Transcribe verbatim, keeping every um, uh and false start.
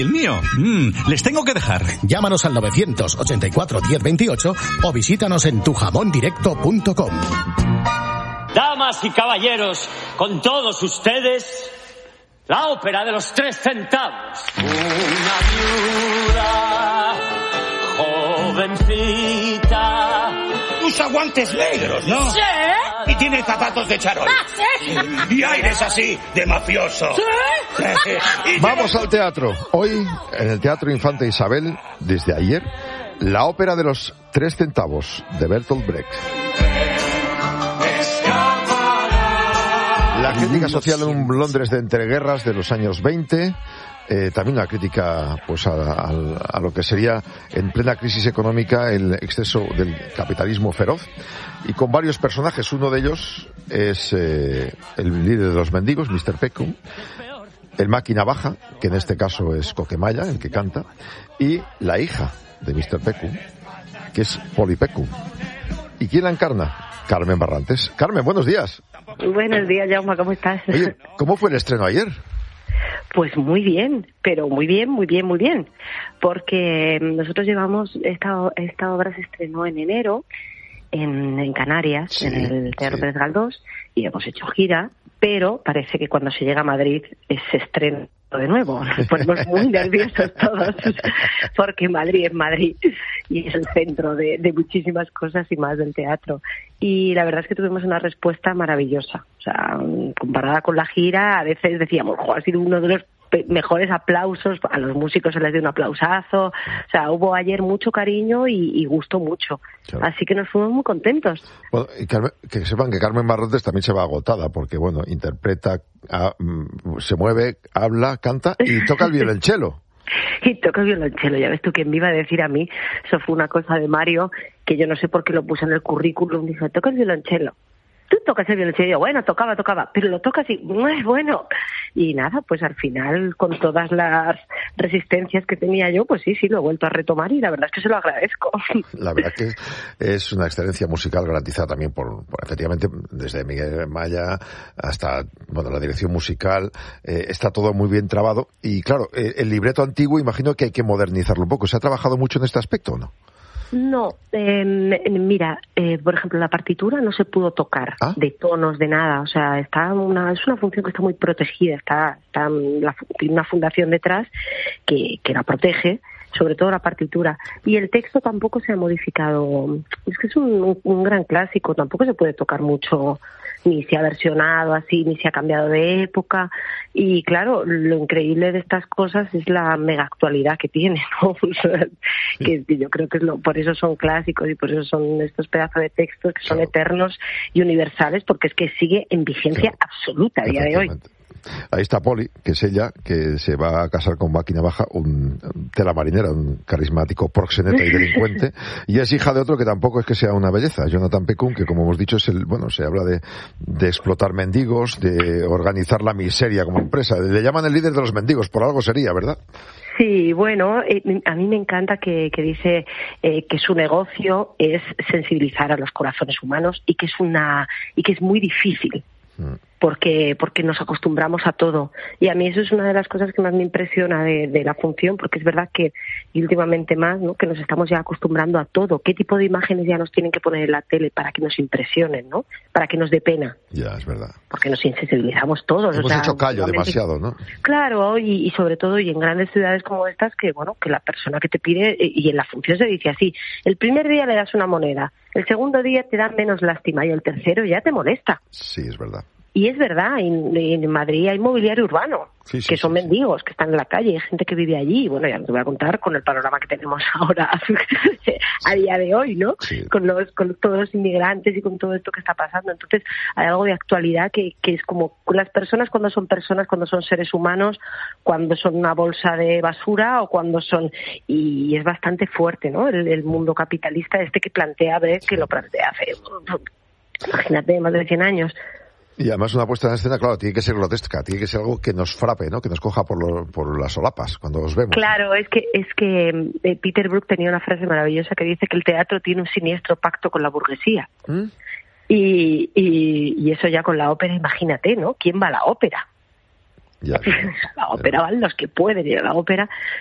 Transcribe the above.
El mío, mm, les tengo que dejar. Llámanos al novecientos ochenta y cuatro diez veintiocho o visítanos en tu jamón directo punto com. Damas y caballeros, con todos ustedes, la ópera de los tres centavos. Una viuda, jovencita. Usa guantes negros, ¿no? Sí. Y tiene zapatos de charol. Ah, sí. Y aires así, de mafioso. Sí. Y Vamos al teatro. Hoy, en el Teatro Infanta Isabel, desde ayer, la ópera de los tres centavos, de Bertolt Brecht. La crítica social en un Londres de entreguerras de los años veinte, eh, también una crítica pues a, a, a lo que sería en plena crisis económica el exceso del capitalismo feroz, y con varios personajes. Uno de ellos es eh, el líder de los mendigos, mister Peckham, el máquina baja, que en este caso es Coquemaya, el que canta, y la hija de mister Peckham, que es Polly Peckham. ¿Y quién la encarna? Carmen Barrantes. Carmen, buenos días. Buenos días, Jaume, ¿cómo estás? Oye, ¿cómo fue el estreno ayer? Pues muy bien, pero muy bien, muy bien, muy bien. Porque nosotros llevamos, esta, esta obra se estrenó en enero en, en Canarias, sí, en el Teatro sí. Pérez Galdós, y hemos hecho gira, pero parece que cuando se llega a Madrid se estrena de nuevo. Nos ponemos muy nerviosos todos, porque Madrid es Madrid y es el centro de, de muchísimas cosas y más del teatro. Y la verdad es que tuvimos una respuesta maravillosa. O sea, comparada con la gira, a veces decíamos, jo, ha sido uno de los mejores aplausos, a los músicos se les dio un aplausazo, o sea, hubo ayer mucho cariño y, y gustó mucho, claro. Así que nos fuimos muy contentos. Bueno, y Carmen, que sepan que Carmen Barrantes también se va agotada, porque bueno, interpreta, a, se mueve, habla, canta y toca el violonchelo. Y toca el violonchelo, ya ves tú quién me iba a decir a mí, eso fue una cosa de Mario, que yo no sé por qué lo puse en el currículum, dice, toca el violonchelo. Tú tocas el violonchelo, y yo, bueno, tocaba, tocaba, pero lo tocas y no es bueno. Y nada, pues al final, con todas las resistencias que tenía yo, pues sí, sí, lo he vuelto a retomar y la verdad es que se lo agradezco. La verdad que es una excelencia musical garantizada también por, por efectivamente, desde Miguel Maya hasta, bueno, la dirección musical, eh, está todo muy bien trabado. Y claro, eh, el libreto antiguo, imagino que hay que modernizarlo un poco. ¿Se ha trabajado mucho en este aspecto o no? No, eh, mira, eh, por ejemplo, la partitura no se pudo tocar, ¿ah? De tonos, de nada, o sea, está una, es una función que está muy protegida, está, está la, tiene una fundación detrás que, que la protege, sobre todo la partitura, y el texto tampoco se ha modificado, es que es un, un gran clásico, tampoco se puede tocar mucho, ni se ha versionado así, ni se ha cambiado de época, y claro, lo increíble de estas cosas es la mega actualidad que tiene, ¿no? que, que yo creo que es lo, por eso son clásicos y por eso son estos pedazos de textos que son claro. eternos y universales, porque es que sigue en vigencia claro. absoluta a día de hoy. Ahí está Polly, que es ella, que se va a casar con Máquina Baja, un tela marinera, un carismático proxeneta y delincuente, y es hija de otro que tampoco es que sea una belleza, Jonathan Peckham, que como hemos dicho es el, bueno, se habla de, de explotar mendigos, de organizar la miseria como empresa, le llaman el líder de los mendigos, por algo sería, ¿verdad? Sí, bueno, eh, a mí me encanta que, que dice eh, que su negocio es sensibilizar a los corazones humanos y que es una y que es muy difícil. Mm. porque porque nos acostumbramos a todo, y a mí eso es una de las cosas que más me impresiona de, de la función, porque es verdad que y últimamente más, ¿no?, que nos estamos ya acostumbrando a todo. ¿Qué tipo de imágenes ya nos tienen que poner en la tele para que nos impresionen, ¿no?, para que nos dé pena? Ya, es verdad. Porque nos insensibilizamos todos. Hemos o sea, hecho callo demasiado, ¿no? Claro, y, y sobre todo y en grandes ciudades como estas, que bueno, que la persona que te pide, y en la función se dice así, el primer día le das una moneda, el segundo día te dan menos lástima y el tercero ya te molesta. Sí, es verdad. Y es verdad, en, en Madrid hay mobiliario urbano, sí, sí, que son sí, mendigos, sí. que están en la calle, hay gente que vive allí, y bueno, ya no te voy a contar con el panorama que tenemos ahora a día de hoy, ¿no? Sí. Con los con todos los inmigrantes y con todo esto que está pasando. Entonces, hay algo de actualidad que, que es como las personas cuando son personas, cuando son seres humanos, cuando son una bolsa de basura o cuando son... Y es bastante fuerte, ¿no?, el, el mundo capitalista este que plantea Brecht, que lo plantea hace, imagínate, más de cien años. Y además una puesta en escena, claro, tiene que ser grotesca, tiene que ser algo que nos frape, ¿no?, que nos coja por, lo, por las solapas cuando los vemos. Claro, es que es que eh, Peter Brook tenía una frase maravillosa que dice que el teatro tiene un siniestro pacto con la burguesía. ¿Mm? Y, y, y eso ya con la ópera, imagínate, ¿no? ¿Quién va a la ópera? Ya, la ópera van los que pueden ir a la ópera,